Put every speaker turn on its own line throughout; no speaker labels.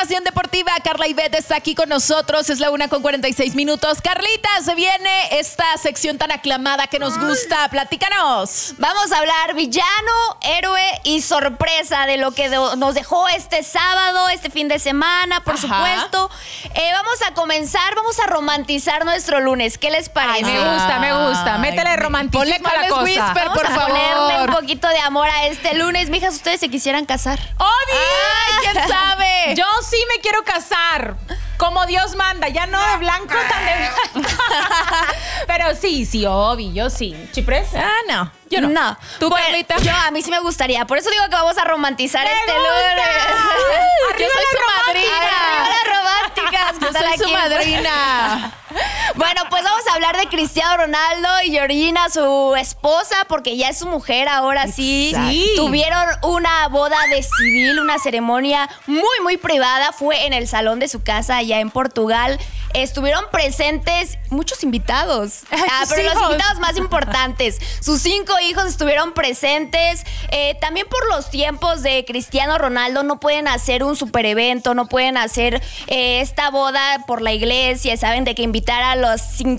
información deportiva. Carla Ivette está aquí con nosotros. Es la 1:46. Carlita, se viene esta sección tan aclamada que nos gusta. Platícanos.
Vamos a hablar villano, héroe y sorpresa de lo que nos dejó este sábado, este fin de semana, por supuesto. Vamos a comenzar, vamos a romantizar nuestro lunes. ¿Qué les parece?
Ay, me gusta. Métele romanticismo a la cosa.
Whisper,
Vamos
por
a
favor.
ponerle un poquito de amor a este lunes. Mijas, ¿ustedes se quisieran casar?
¡Obi!
Ay, ¿quién sabe?
Yo sí me quiero casar. Como Dios manda, ya no de blanco tan de blanco. Pero sí, Obi, yo sí. ¿Chipres?
No, yo no.
No.
¿Tú,
Bueno,
Carlita?
a mí sí me gustaría. Por eso digo que vamos a romantizar este lunes.
Yo soy su madrina.
Arriba las románticas.
Yo soy su madrina.
Bueno, pues vamos a hablar de Cristiano Ronaldo y Georgina, su esposa, porque ya es su mujer ahora sí.
Sí.
Tuvieron una boda de civil, una ceremonia muy, muy privada. Fue en el salón de su casa allá en Portugal. Estuvieron presentes muchos invitados. Pero los invitados más importantes. Sus 5 hijos estuvieron presentes. También por los tiempos de Cristiano Ronaldo no pueden hacer un super evento, no pueden hacer esta boda por la iglesia, ¿saben? De que invitar a los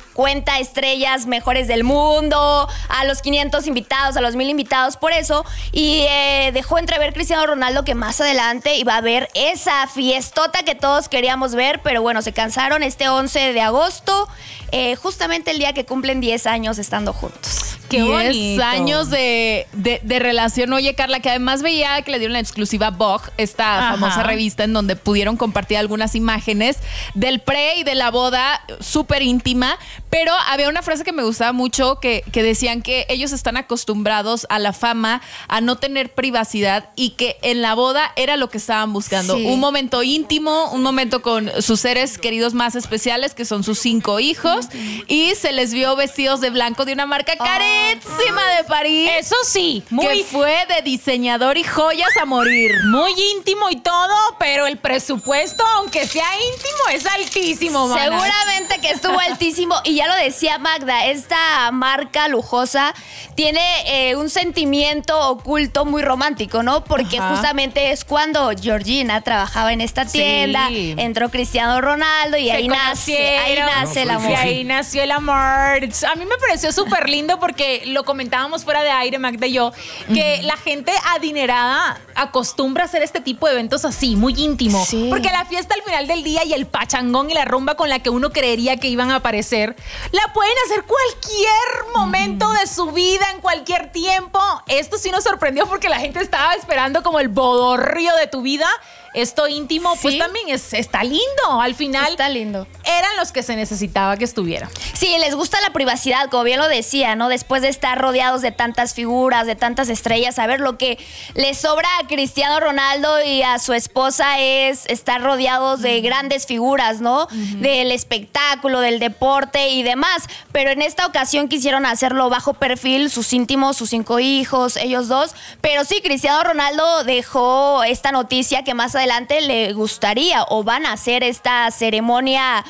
50 estrellas mejores del mundo, a los 500 invitados, a los 1000 invitados, por eso. Y dejó entrever Cristiano Ronaldo que más adelante iba a haber esa fiestota que todos queríamos ver, pero bueno, se cansaron este 11 de agosto, justamente el día que cumplen 10 años estando juntos.
Qué
10
bonito.
años de relación. Oye, Carla, que además veía que le dieron la exclusiva Vogue, esta famosa revista en donde pudieron compartir algunas imágenes del pre y de la boda súper íntima, pero había una frase que me gustaba mucho que decían que ellos están acostumbrados a la fama, a no tener privacidad y que en la boda era lo que estaban buscando.
Sí.
Un momento íntimo, un momento con sus seres queridos más especiales, que son sus 5 hijos, y se les vio vestidos de blanco de una marca carísima de París.
Eso sí,
Que fue de diseñador y joyas a morir.
muy íntimo y todo, pero el presupuesto, aunque sea íntimo, es altísimo, manas.
Seguramente que estuvo altísimo. Y ya lo decía Magda, esta marca lujosa tiene un sentimiento oculto muy romántico, ¿no? Porque justamente es cuando Georgina trabajaba en esta tienda, entró Cristiano Ronaldo y ahí nace el amor.
Y ahí nació el amor. A mí me pareció súper lindo porque lo comentábamos fuera de aire, Magda y yo, que la gente adinerada acostumbra a hacer este tipo de eventos así, muy íntimo.
Sí.
Porque la fiesta al final del día y el pachangón y la rumba con la que uno creería que iban a aparecer, la pueden hacer cualquier momento de su vida, en cualquier tiempo. Esto sí nos sorprendió porque la gente estaba esperando como el bodorrio de tu vida. Esto íntimo, pues también está lindo. Al final,
Está lindo.
eran los que se necesitaba que estuvieran.
Sí, les gusta la privacidad, como bien lo decía, ¿no? Después de estar rodeados de tantas figuras, de tantas estrellas, a ver, lo que les sobra a Cristiano Ronaldo y a su esposa es estar rodeados de grandes figuras, ¿no? Del espectáculo, del deporte y demás. Pero en esta ocasión quisieron hacerlo bajo perfil, sus íntimos, sus 5 hijos, ellos 2. Pero sí, Cristiano Ronaldo dejó esta noticia que más adelante le gustaría o van a hacer esta ceremonia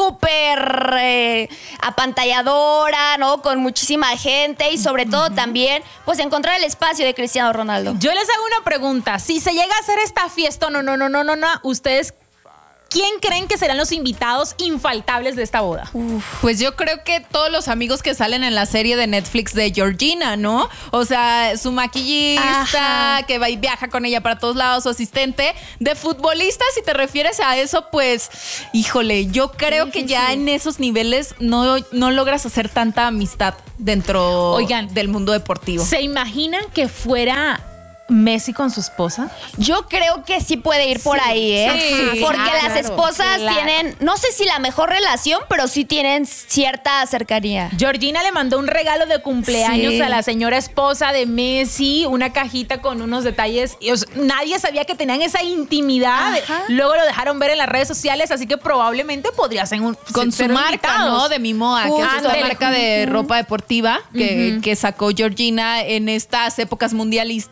súper apantalladora, ¿no? Con muchísima gente y sobre todo también, pues, encontrar el espacio de Cristiano Ronaldo.
Yo les hago una pregunta. Si se llega a hacer esta fiesta, no, ustedes, ¿quién creen que serán los invitados infaltables de esta boda?
Pues yo creo que todos los amigos que salen en la serie de Netflix de Georgina, ¿no? O sea, su maquillista, que va y viaja con ella para todos lados, su asistente. De futbolistas, si te refieres a eso, pues, híjole, yo creo que ya en esos niveles no logras hacer tanta amistad dentro del mundo deportivo.
¿Se imaginan que fuera Messi con su esposa?
Yo creo que sí puede ir por ahí, ¿eh?
Sí,
porque
claro,
las esposas tienen, no sé si la mejor relación, pero sí tienen cierta cercanía.
Georgina le mandó un regalo de cumpleaños
Sí.
a la señora esposa de Messi, una cajita con unos detalles. Nadie sabía que tenían esa intimidad. Luego lo dejaron ver en las redes sociales, así que probablemente podría ser
Con
ser
su marca,
invitados.
¿no? De Mimoa, que es esta
Ándale.
marca de ropa deportiva que sacó Georgina en estas épocas mundialistas y le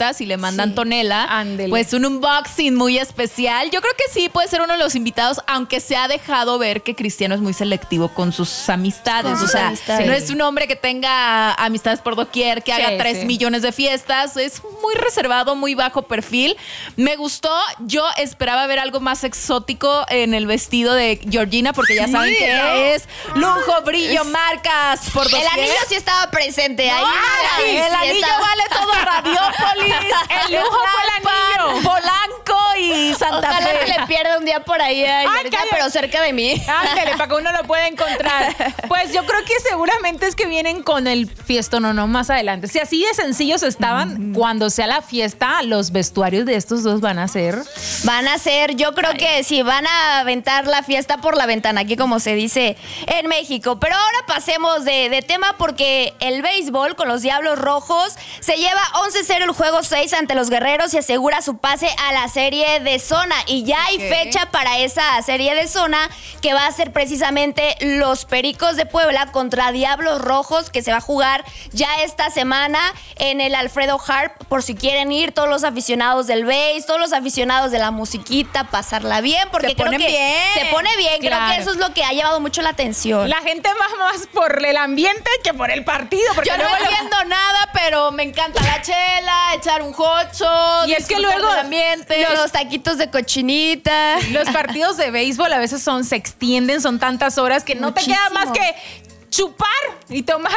Amanda Antonella.
Ándele.
Pues un unboxing muy especial. Yo creo que sí puede ser uno de los invitados, aunque se ha dejado ver que Cristiano es muy selectivo con sus amistades.
Con sus amistades.
No es un hombre que tenga amistades por doquier, que haga 3 millones de fiestas. Es muy reservado, muy bajo perfil. Me gustó. Yo esperaba ver algo más exótico en el vestido de Georgina, porque ya saben que ella es lujo, brillo, marcas por doquier.
El anillo sí estaba presente ahí.
El anillo vale todo Radiópolis.
El lujo fue el anillo.
Polanco y Santa
Ojalá
Fe.
se le pierda un día por ahí, pero cerca de mí.
Ándale, para que uno lo pueda encontrar. Pues yo creo que seguramente es que vienen con el fiestón o no más adelante. Si así de sencillos estaban, cuando sea la fiesta, los vestuarios de estos dos van a ser.
Yo creo que sí, van a aventar la fiesta por la ventana, aquí como se dice en México. Pero ahora pasemos de tema, porque el béisbol con los Diablos Rojos se lleva 11-0 el juego 6 ante los Guerreros y asegura su pase a la serie de zona. Y ya hay fecha para esa serie de zona, que va a ser precisamente los Pericos de Puebla contra Diablos Rojos, que se va a jugar ya esta semana en el Alfredo Harp, por si quieren ir todos los aficionados del béis, todos los aficionados de la musiquita, pasarla bien, porque
Se
creo
pone
que
bien.
se pone bien.
Claro.
Creo que eso es lo que ha llamado mucho la atención.
La gente más por el ambiente que por el partido. Porque
Yo no
luego
entiendo nada, pero me encanta la chela, echar un jocho.
Y es que
disfrutar
luego
del ambiente.
Los taquitos de cochinita.
los partidos de béisbol a veces se extienden, son tantas horas que no te queda más que chupar y tomar.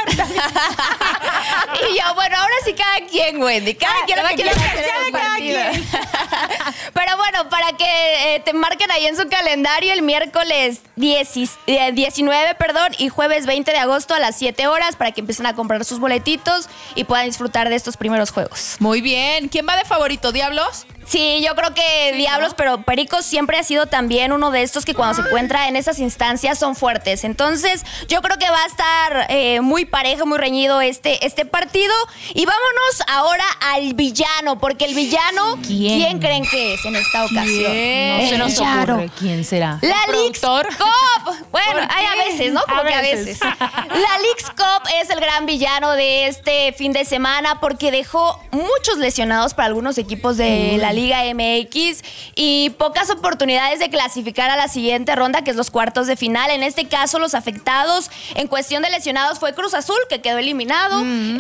Y yo, bueno, ahora sí cada quien, Wendy. Cada quien lo que quiera hacer en los partidos. Pero bueno, para que te marquen ahí en su calendario el miércoles 19, y jueves 20 de agosto a las 7 horas, para que empiecen a comprar sus boletitos y puedan disfrutar de estos primeros juegos.
Muy bien. ¿Quién va de favorito? ¿Diablos?
Sí, yo creo que Diablos, ¿no? Pero Pericos siempre ha sido también uno de estos que cuando se encuentra en esas instancias son fuertes. Entonces, yo creo que va a estar muy parejo, muy reñido este partido. Y vámonos ahora al villano, porque el villano, ¿quién creen que es en esta ocasión?
No se nos ocurre quién será.
La Leagues
¿Productor?
Cup. Bueno, hay a veces, ¿no? Como que a veces. La Leagues Cup es el gran villano de este fin de semana, porque dejó muchos lesionados para algunos equipos de la Liga MX y pocas oportunidades de clasificar a la siguiente ronda, que es los cuartos de final. En este caso, los afectados en cuestión de lesionados fue Cruz Azul, que quedó eliminado.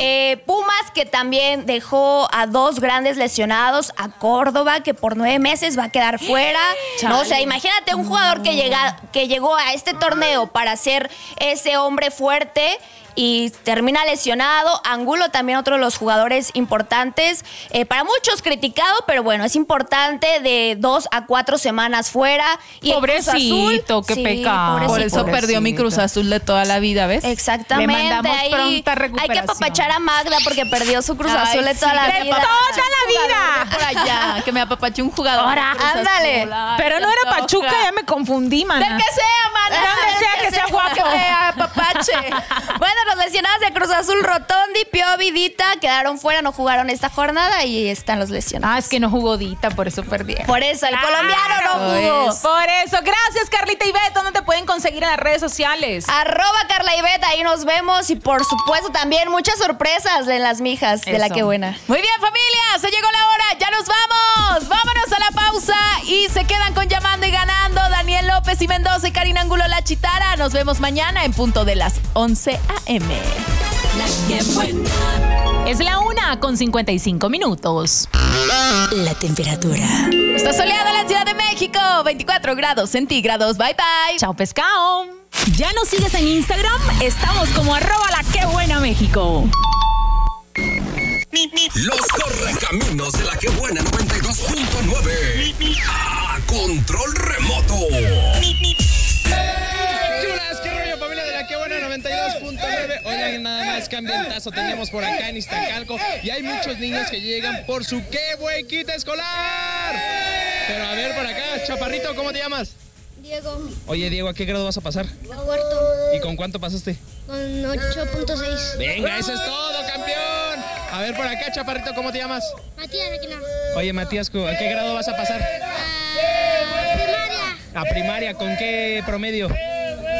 Pumas, que también dejó a 2 grandes lesionados. A Córdoba, que por 9 meses va a quedar fuera. No, o sea, imagínate un jugador que llegó a este torneo para ser ese hombre fuerte y termina lesionado. Angulo también, otro de los jugadores importantes, para muchos criticado, pero bueno, es importante, de 2 a 4 semanas fuera. Y
pobrecito, qué pecado.
Por eso perdió mi Cruz Azul de toda la vida, ¿ves?
Exactamente.
Le mandamos pronta recuperación.
Hay que apapachar a Magda porque perdió su Cruz Azul de toda la vida.
¡Toda la vida!
Por allá, que me apapache un jugador.
Ahora,
de Cruz
ándale.
Azul. Ay,
Pero no
se
era
antoja.
Pachuca, ya me confundí, mana.
Del que sea, mana.
Donde sea que sea guapo.
Que me apapache.
Bueno, los lesionados de Cruz Azul, Rotondi, Piovi, Dita, quedaron fuera, no jugaron esta jornada y están los lesionados.
Es que no jugó Dita, por eso perdieron.
Por eso, el colombiano no jugó.
Por eso, gracias Carlita y Beto. ¿Dónde te pueden conseguir en las redes sociales?
@Carla y Bet, ahí nos vemos. Y por supuesto también muchas sorpresas en las mijas de La
Eso.
Que Buena.
Muy bien, familia, se llegó la hora, ya nos vamos. Vámonos a la pausa y se quedan con Llamando y Ganando. Daniel López y Mendoza y Karina Angulo La Chitara. Nos vemos mañana en punto de las 11 a.m.
Es la 1:55.
La temperatura.
Está soleado en la Ciudad de México, 24 grados centígrados. Bye, bye.
Chao, pescado.
¿Ya nos sigues en Instagram? Estamos como @LaQueBuenaMéxico.
Los correcaminos de La Que Buena 92.9. A control remoto.
¿Qué rollo, familia de La Que Buena 92.9? Oigan, nada más que ambientazo tenemos por acá en Iztacalco. Y hay muchos niños que llegan por su qué buen kit escolar. Pero a ver, por acá, chaparrito, ¿cómo te llamas?
Diego,
Oye, Diego, ¿a qué grado vas a pasar?
a cuarto,
¿Y con cuánto pasaste?
con 8.6.
Venga, eso es todo, campeón. A ver, por acá, chaparrito, ¿cómo te llamas?
Matías Requena.
Oye, Matías, ¿a qué grado vas a pasar?
Primaria,
A primaria, ¿con qué promedio?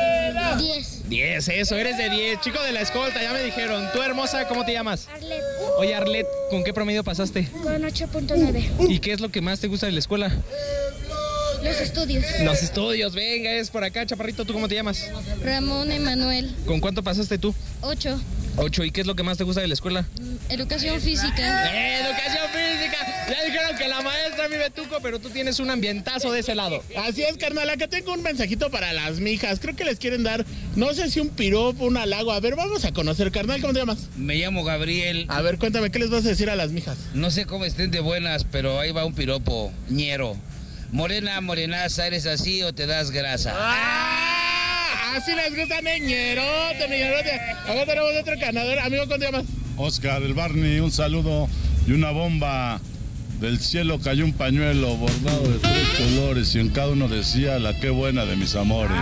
10.
10, eso, eres de 10. Chico de la escolta, ya me dijeron. Tú, hermosa, ¿cómo te llamas?
Arlet,
Oye, Arlet, ¿con qué promedio pasaste?
Con 8.9.
¿Y qué es lo que más te gusta de la escuela?
Los estudios.
Los estudios, venga, es por acá, chaparrito. ¿Tú cómo te llamas?
Ramón Emanuel.
¿Con cuánto pasaste tú?
8.
8. ¿Y qué es lo que más te gusta de la escuela?
Educación física.
¡Educación física! Ya dijeron que la maestra vive tuco, pero tú tienes un ambientazo de ese lado.
Así es, carnal. Acá tengo un mensajito para las mijas. Creo que les quieren dar, no sé si un piropo, un halago. A ver, vamos a conocer, carnal. ¿Cómo te llamas?
Me llamo Gabriel.
A ver, cuéntame, ¿qué les vas a decir a las mijas?
No sé cómo estén de buenas, pero ahí va un piropo, ñero. Morena, morenaza, ¿eres así o te das grasa?
Así les gusta, ñerote, ñerote. Acá tenemos otro ganador. Amigo, ¿cómo te llamas?
Oscar, el Barney, un saludo y una bomba. Del cielo cayó un pañuelo bordado de 3 colores y en cada uno decía la qué buena de mis amores.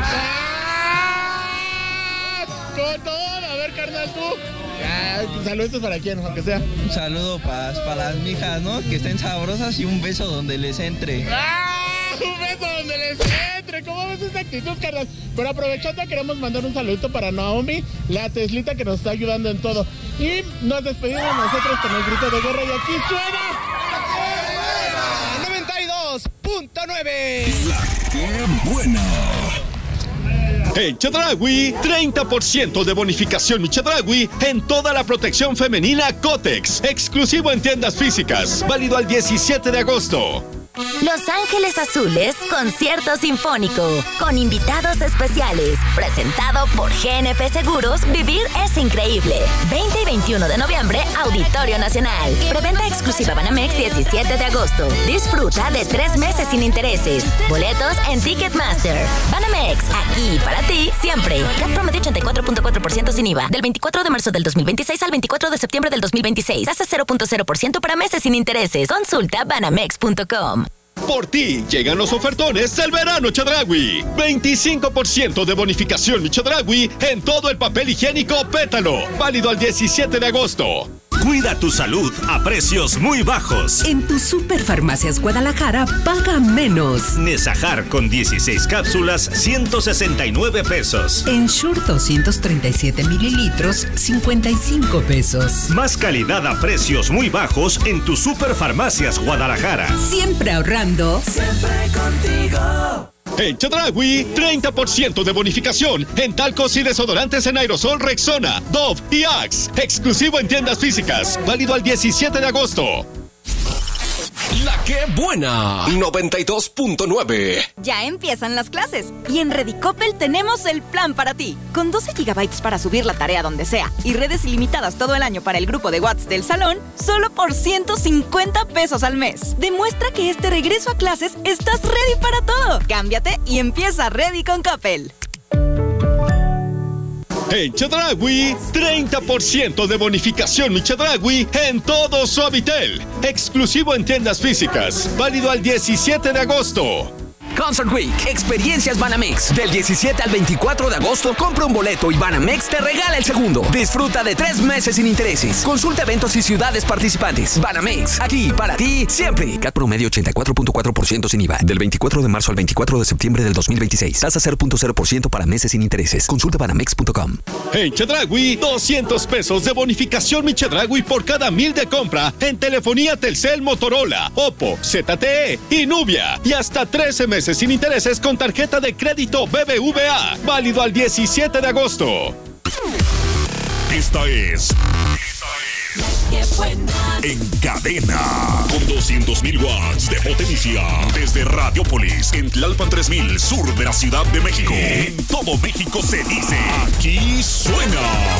Con todo, a ver, carnal, tú. Saludos para quién, aunque sea.
Un saludo para las mijas, ¿no? Que estén sabrosas y un beso donde les entre.
Un beso donde les entre. ¿Cómo ves esa actitud, carnal? Pero aprovechando, queremos mandar un saludito para Naomi, la Teslita que nos está ayudando en todo. Y nos despedimos nosotros con el grito de guerra y aquí suena
92.9.
La que buena.
En Chedraui, 30% de bonificación Mi Chedraui en toda la protección femenina Kotex. Exclusivo en tiendas físicas. Válido al 17 de agosto.
Los Ángeles Azules, concierto sinfónico, con invitados especiales, presentado por GNP Seguros, Vivir es Increíble. 20 y 21 de noviembre, Auditorio Nacional. Preventa exclusiva Banamex 17 de agosto. Disfruta de 3 meses sin intereses. Boletos en Ticketmaster. Banamex, aquí para ti, siempre. CAT promedio 84.4% sin IVA. Del 24 de marzo del 2026 al 24 de septiembre del 2026. Tasa 0.0% para meses sin intereses. Consulta banamex.com.
Por ti llegan los ofertones del verano Chedraui. 25% de bonificación Mi Chedraui en todo el papel higiénico Pétalo. Válido al 17 de agosto.
Cuida tu salud a precios muy bajos.
En tu Superfarmacias Guadalajara paga menos.
Nesajar con 16 cápsulas, 169 pesos.
Ensure 237 mililitros, 55 pesos.
Más calidad a precios muy bajos en tu Superfarmacias Guadalajara.
Siempre ahorrando.
Siempre contigo.
En Chedraui, 30% de bonificación en talcos y desodorantes en aerosol Rexona, Dove y Axe. Exclusivo en tiendas físicas. Válido al 17 de agosto.
La que buena. 92.9.
Ya empiezan las clases y en Redicopel tenemos el plan para ti. Con 12 GB para subir la tarea donde sea y redes ilimitadas todo el año para el grupo de WhatsApp del salón, solo por 150 pesos al mes. Demuestra que este regreso a clases estás ready para todo. Cámbiate y empieza Ready con Coppel.
En Chedraui, 30% de bonificación Mi Chedraui en todo Suavitel. Exclusivo en tiendas físicas. Válido al 17 de agosto.
Concert Week, experiencias Banamex. Del 17 al 24 de agosto, compra un boleto y Banamex te regala el segundo. Disfruta de 3 meses sin intereses. Consulta eventos y ciudades participantes. Banamex, aquí para ti, siempre. CAT promedio 84.4% sin IVA. Del 24 de marzo al 24 de septiembre del 2026. Tasa 0.0% para meses sin intereses. Consulta banamex.com.
En Chedraui, 200 pesos de bonificación Mi Chedraui por cada 1000 de compra en telefonía Telcel, Motorola, Oppo, ZTE y Nubia. Y hasta 13 meses sin intereses con tarjeta de crédito BBVA. Válido al 17 de agosto.
Esta es En Cadena. Con 200.000 watts de potencia. Desde Radiopolis, en Tlalpan 3000, sur de la Ciudad de México. En todo México se dice, aquí suena.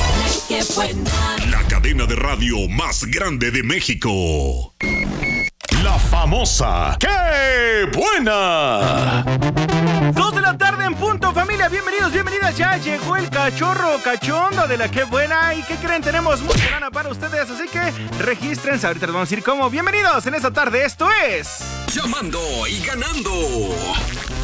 La cadena de radio más grande de México. La famosa ¡Qué buena!
2 de la tarde en punto, familia. Bienvenidos, bienvenidas. Ya llegó el cachorro cachondo de la Qué buena. ¿Y qué creen? Tenemos mucha lana para ustedes, así que regístrense. Ahorita les vamos a decir cómo. Bienvenidos en esta tarde. Esto es
Llamando y ganando.